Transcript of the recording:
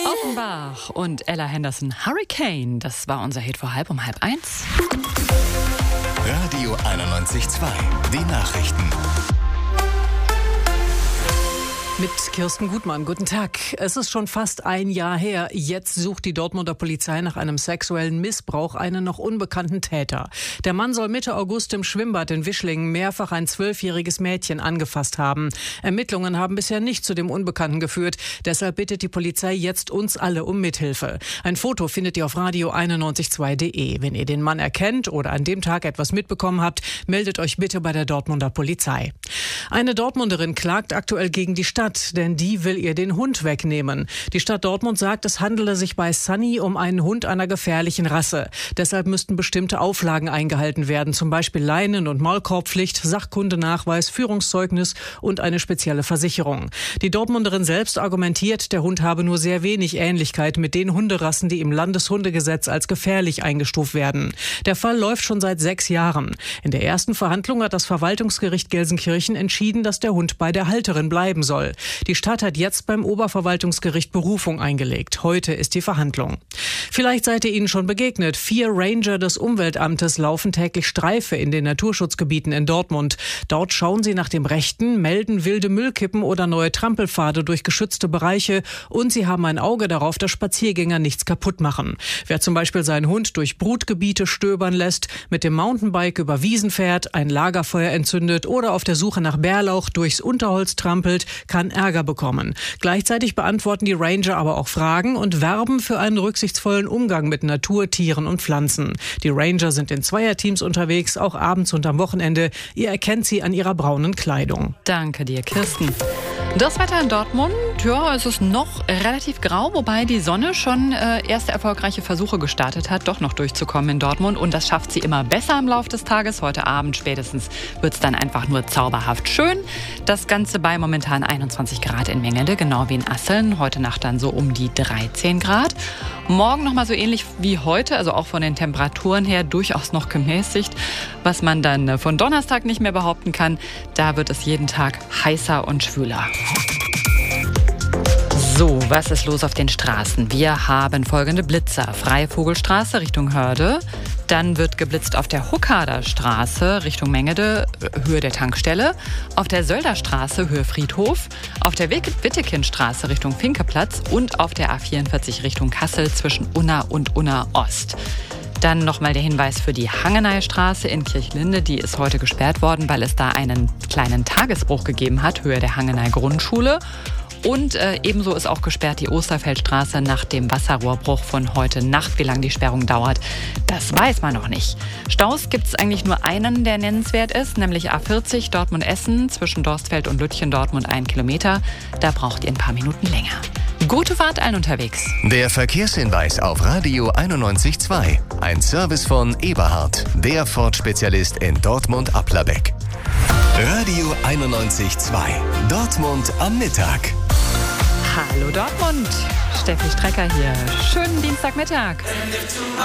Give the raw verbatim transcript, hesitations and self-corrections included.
Offenbach und Ella Henderson, Hurricane. Das war unser Hit vor halb um halb eins. Radio einundneunzig Komma zwei, die Nachrichten. Mit Kirsten Gutmann. Guten Tag. Es ist schon fast ein Jahr her. Jetzt sucht die Dortmunder Polizei nach einem sexuellen Missbrauch einen noch unbekannten Täter. Der Mann soll Mitte August im Schwimmbad in Wischlingen mehrfach ein zwölfjähriges Mädchen angefasst haben. Ermittlungen haben bisher nicht zu dem Unbekannten geführt. Deshalb bittet die Polizei jetzt uns alle um Mithilfe. Ein Foto findet ihr auf radio einundneunzig Komma zwei punkt de. Wenn ihr den Mann erkennt oder an dem Tag etwas mitbekommen habt, meldet euch bitte bei der Dortmunder Polizei. Eine Dortmunderin klagt aktuell gegen die Stadt, denn die will ihr den Hund wegnehmen. Die Stadt Dortmund sagt, es handele sich bei Sunny um einen Hund einer gefährlichen Rasse. Deshalb müssten bestimmte Auflagen eingehalten werden, zum Beispiel Leinen- und Maulkorbpflicht, Sachkundenachweis, Führungszeugnis und eine spezielle Versicherung. Die Dortmunderin selbst argumentiert, der Hund habe nur sehr wenig Ähnlichkeit mit den Hunderassen, die im Landeshundegesetz als gefährlich eingestuft werden. Der Fall läuft schon seit sechs Jahren. In der ersten Verhandlung hat das Verwaltungsgericht Gelsenkirchen entschieden, dass der Hund bei der Halterin bleiben soll. Die Stadt hat jetzt beim Oberverwaltungsgericht Berufung eingelegt. Heute ist die Verhandlung. Vielleicht seid ihr ihnen schon begegnet. Vier Ranger des Umweltamtes laufen täglich Streife in den Naturschutzgebieten in Dortmund. Dort schauen sie nach dem Rechten, melden wilde Müllkippen oder neue Trampelpfade durch geschützte Bereiche und sie haben ein Auge darauf, dass Spaziergänger nichts kaputt machen. Wer zum Beispiel seinen Hund durch Brutgebiete stöbern lässt, mit dem Mountainbike über Wiesen fährt, ein Lagerfeuer entzündet oder auf der Suche nach Bärlauch durchs Unterholz trampelt, kann Ärger bekommen. Gleichzeitig beantworten die Ranger aber auch Fragen und werben für einen rücksichtsvollen Umgang mit Natur, Tieren und Pflanzen. Die Ranger sind in Zweierteams unterwegs, auch abends und am Wochenende. Ihr erkennt sie an ihrer braunen Kleidung. Danke dir, Kirsten. Das Wetter in Dortmund, ja, es ist noch relativ grau, wobei die Sonne schon äh, erste erfolgreiche Versuche gestartet hat, doch noch durchzukommen in Dortmund. Und das schafft sie immer besser im Laufe des Tages. Heute Abend spätestens wird es dann einfach nur zauberhaft schön. Das Ganze bei momentan einundzwanzig Grad in Mengende, genau wie in Asseln. Heute Nacht dann so um die dreizehn Grad. Morgen nochmal so ähnlich wie heute, also auch von den Temperaturen her durchaus noch gemäßigt. Was man dann von Donnerstag nicht mehr behaupten kann, da wird es jeden Tag heißer und schwüler. So, was ist los auf den Straßen? Wir haben folgende Blitzer. Freie Vogelstraße Richtung Hörde. Dann wird geblitzt auf der Huckader Straße Richtung Mengede, Höhe der Tankstelle. Auf der Sölder Straße, Höhe Friedhof. Auf der Wittekindstraße Richtung Finkeplatz. Und auf der A vierundvierzig Richtung Kassel zwischen Unna und Unna Ost. Dann nochmal der Hinweis für die Hangeneystraße in Kirchlinde. Die ist heute gesperrt worden, weil es da einen kleinen Tagesbruch gegeben hat, Höhe der Hangeney Grundschule. Und äh, ebenso ist auch gesperrt die Osterfeldstraße nach dem Wasserrohrbruch von heute Nacht. Wie lange die Sperrung dauert, das weiß man noch nicht. Staus gibt es eigentlich nur einen, der nennenswert ist, nämlich A vierzig Dortmund-Essen zwischen Dorstfeld und Lütchen-Dortmund ein Kilometer. Da braucht ihr ein paar Minuten länger. Gute Fahrt allen unterwegs. Der Verkehrshinweis auf Radio einundneunzig Komma zwei. Ein Service von Eberhard, der Ford-Spezialist in Dortmund-Applerbeck. Radio einundneunzig Komma zwei. Dortmund am Mittag. Hallo Dortmund, Steffi Strecker hier. Schönen Dienstagmittag.